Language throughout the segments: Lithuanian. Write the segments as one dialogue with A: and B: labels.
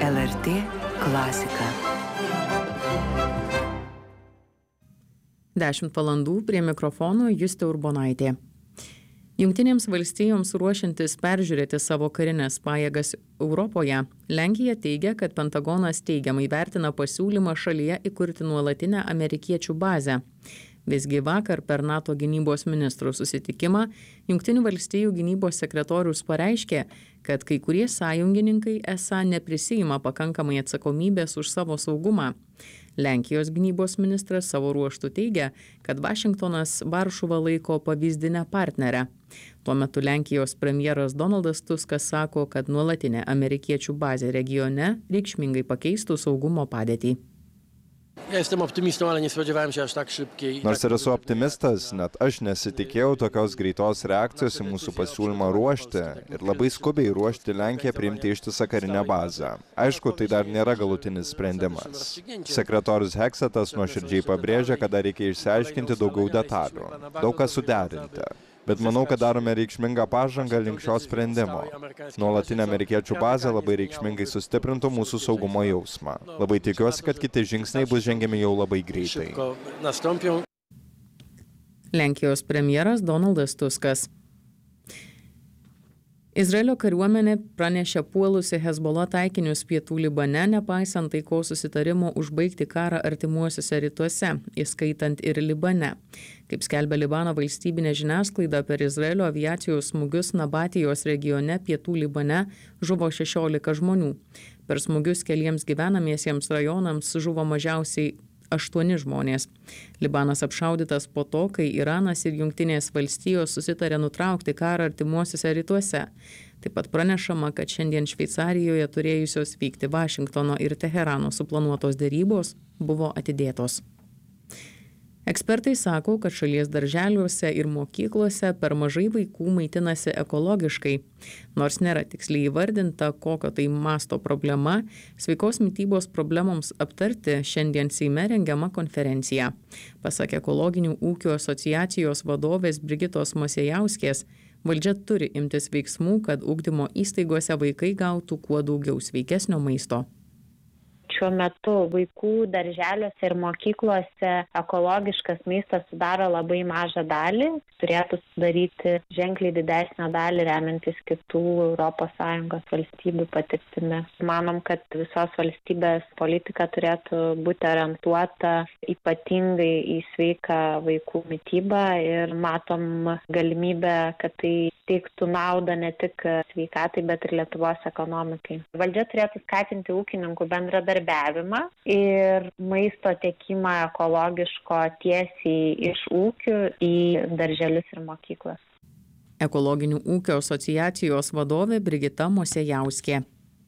A: LRT klasika. 10 valandų prie mikrofono Justė Urbonaitė. Jungtinėms valstijoms ruošiantis peržiūrėti savo karinės pajėgas Europoje, Lenkija teigia, kad Pentagonas teigiamai vertina pasiūlymą šalyje įkurti nuolatinę amerikiečių bazę. Visgi vakar per NATO gynybos ministrų susitikimą Jungtinių valstijų gynybos sekretorius pareiškė, kad kai kurie sąjungininkai esą neprisiima pakankamai atsakomybės už savo saugumą. Lenkijos gynybos ministras savo ruožtu teigia, kad Vašingtonas Varšuvą laiko pavyzdinę partnerę. Tuo metu Lenkijos premjeras Donaldas Tuskas sako, kad nuolatinė amerikiečių bazė regione reikšmingai pakeistų saugumo padėtį.
B: Nors ir esu optimistas, net aš nesitikėjau tokios greitos reakcijos į mūsų pasiūlymą ruošti ir labai skubiai ruošti Lenkiją priimti ištisą karinę bazę. Aišku, tai dar nėra galutinis sprendimas. Sekretorius Heksetas nuoširdžiai pabrėžia, kad dar reikia išsiaiškinti daugiau detalių, daug ką suderinti. Bet manau, kad darome reikšmingą pažangą link šio sprendimo. Nuolatinė amerikiečių bazė labai reikšmingai sustiprintų mūsų saugumo jausmą. Labai tikiuosi, kad kiti žingsniai bus žengiami jau labai greitai.
C: Lenkijos premjeras Donaldas Tuskas. Izraelio kariuomenė pranešė puolusi Hezbollah taikinius pietų Libane, nepaisant taikos susitarimo užbaigti karą artimuosiuose rytuose, įskaitant ir Libane. Kaip skelbia Libano valstybinė žiniasklaida, per Izraelio aviacijos smūgius Nabatijos regione pietų Libane žuvo 16 žmonių. Per smūgius keliems gyvenamiesiems rajonams žuvo mažiausiai 8 žmonės. Libanas apšaudytas po to, kai Iranas ir Jungtinės valstijos susitarė nutraukti karą artimuosiuose rytuose. Taip pat pranešama, kad šiandien Šveicarijoje turėjusios vykti Vašingtono ir Teherano suplanuotos derybos buvo atidėtos. Ekspertai sako, kad šalies darželiuose ir mokyklose per mažai vaikų maitinasi ekologiškai. Nors nėra tiksliai įvardinta, kokio tai masto problema, sveikos mitybos problemoms aptarti šiandien Seime rengiama konferencija. Pasak Ekologinių ūkių asociacijos vadovės Brigitos Mosėjauskės, valdžia turi imtis veiksmų, kad ugdymo įstaigose vaikai gautų kuo daugiau sveikesnio maisto.
D: Šiuo metu vaikų darželiuose ir mokyklose ekologiškas maistas sudaro labai mažą dalį, turėtų sudaryti ženkliai didesnę dalį remiantis kitų ES valstybių patirtimi. Manom, kad visos valstybės politika turėtų būti orientuota ypatingai į sveiką vaikų mitybą ir matom galimybę, kad tai teiktų naudą ne tik sveikatai, bet ir Lietuvos ekonomikai. Valdžia turėtų skatinti ūkininkų bendradarbiavimą ir maisto tiekimą ekologiško tiesiai iš ūkių į darželius ir mokyklas.
C: Ekologinių ūkio asociacijos vadovė Brigita Mosėjauskė.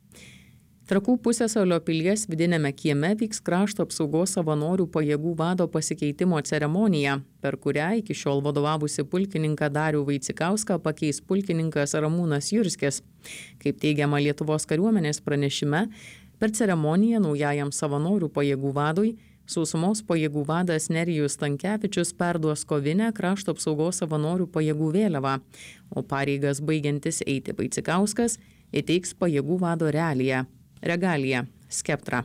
C: Trakų Pusiasalio pilies vidinėme kieme vyks krašto apsaugos savanorių pajėgų vado pasikeitimo ceremonija, per kurią iki šiol vadovavusi pulkininką Darių Vaicikauską pakeis pulkininkas Ramūnas Jurskis. Kaip teigiama Lietuvos kariuomenės pranešime, per ceremoniją naujajam savanorių pajėgų vadui sausumos pajėgų vadas Nerijus Stankevičius perduos kovinę krašto apsaugos savanorių pajėgų vėliavą, o pareigas baigiantis eiti Vaicikauskas įteiks pajėgų vado regaliją skeptrą.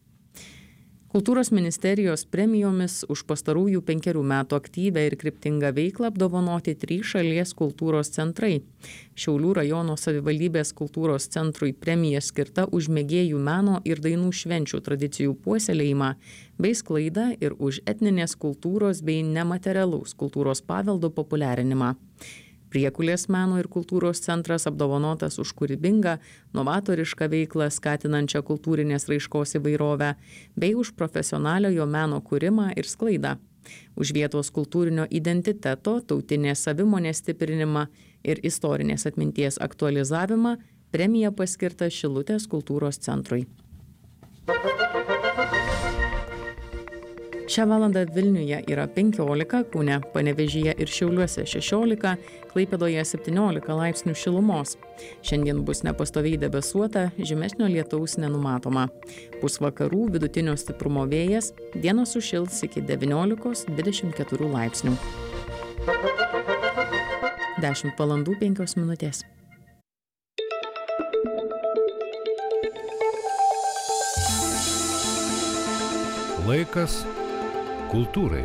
C: Kultūros ministerijos premijomis už pastarųjų 5 metų aktyvią ir kryptingą veiklą apdovanoti 3 šalies kultūros centrai. Šiaulių rajono savivaldybės kultūros centrui premija skirta už mėgėjų meno ir dainų švenčių tradicijų puoselėjimą bei sklaidą ir už etninės kultūros bei nematerialaus kultūros paveldo populiarinimą. Priekulės meno ir kultūros centras apdovanotas už kūrybingą, novatorišką veiklą, skatinančią kultūrinės raiškos įvairovę, bei už profesionaliojo meno kūrimą ir sklaidą. Už vietos kultūrinio identiteto, tautinės savimonės stiprinimą ir istorinės atminties aktualizavimą premija paskirta Šilutės kultūros centrui. Šią valandą Vilniuje yra 15, Kaune, Panevėžyje ir Šiauliuose 16, Klaipėdoje 17 laipsnių šilumos. Šiandien bus nepastoviai debesuota, žymesnio lietaus nenumatoma. Pūs vakarų vidutinio stiprumo vėjas, dieną sušils iki 19-24 laipsnių. 10 valandų 5 minutės.
E: Laikas kultūrai.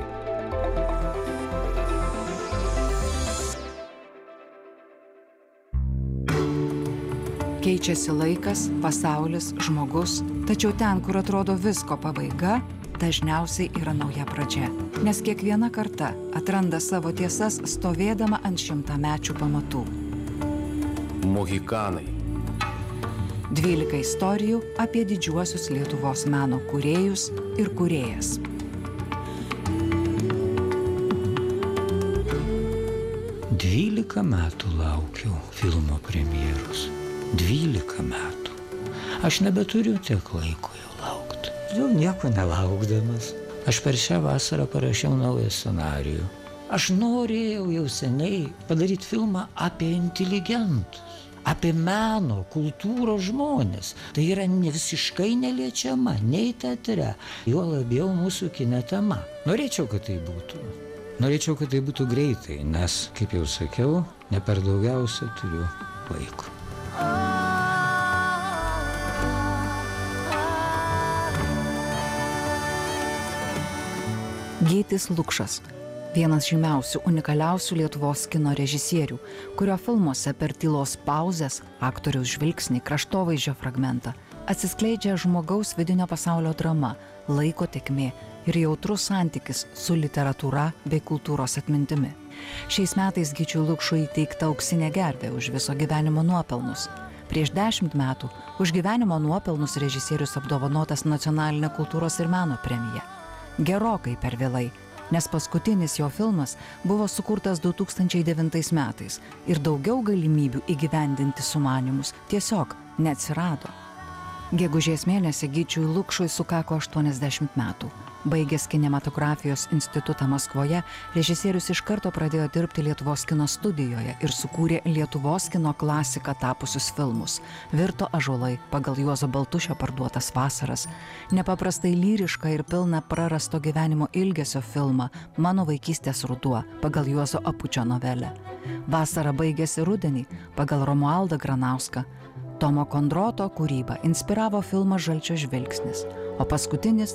F: Keičiasi laikas, pasaulis, žmogus, tačiau ten, kur atrodo visko pabaiga, dažniausiai yra nauja pradžia. Nes kiekviena karta atranda savo tiesas stovėdama ant šimtamečių pamatų.
E: Mohikanai.
F: 12 istorijų apie didžiuosius Lietuvos meno kūrėjus ir kūrėjas.
G: Dvylika metų laukiau filmo premjeros. 12 metų. Aš nebeturiu tiek laiko jau laukti. Jau nieko nelaukdamas. Aš per šią vasarą parašiau naują scenarijų. Aš norėjau jau seniai padaryti filmą apie inteligentus, apie meno, kultūros žmonės. Tai yra visiškai neliečiama, nei teatre, juo labiau mūsų kine tema. Norėčiau, kad tai būtų. Norėčiau, kad tai būtų greitai, nes, kaip jau sakiau, ne per daugiausia turiu laiko.
F: Gytis Lukšas, vienas žymiausių, unikaliausių Lietuvos kino režisierių, kurio filmuose per tylos pauzes, aktoriaus žvilgsnį, kraštovaizdžio fragmentą atsiskleidžia žmogaus vidinio pasaulio drama, laiko tėkmė ir jautrus santykis su literatūra bei kultūros atmintimi. Šiais metais Gyčiui Lukšui įteikta auksinė gervė už viso gyvenimo nuopelnus. Prieš 10 metų už gyvenimo nuopelnus režisierius apdovanotas Nacionalinė kultūros ir meno premija. Gerokai per vėlai, nes paskutinis jo filmas buvo sukurtas 2009 metais ir daugiau galimybių įgyvendinti sumanymus tiesiog neatsirado. Gegužės mėnesį Gyčiui Lukšui sukako 80 metų. Baigęs kinematografijos institutą Maskvoje, režisierius iš karto pradėjo dirbti Lietuvos kino studijoje ir sukūrė Lietuvos kino klasika tapusius filmus. Virto ąžuolai pagal Juozo Baltušio parduotas vasaras, nepaprastai lyrišką ir pilną prarasto gyvenimo ilgesio filmą Mano vaikystės ruduo pagal Juozo Apučio novelę. Vasara baigėsi rudenį pagal Romualdą Granauską. Tomo Kondroto kūryba inspiravo filmą Žalčio žvilgsnis, o paskutinis